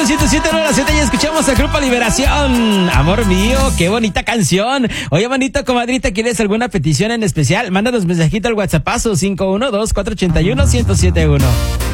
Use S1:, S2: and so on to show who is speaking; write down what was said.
S1: 107.9 la Z y escuchamos a Grupo Liberación. Amor mío, qué bonita canción. Oye, manito, comadrita, ¿quieres alguna petición en especial? Mándanos mensajito al WhatsAppazo 512-481-1071.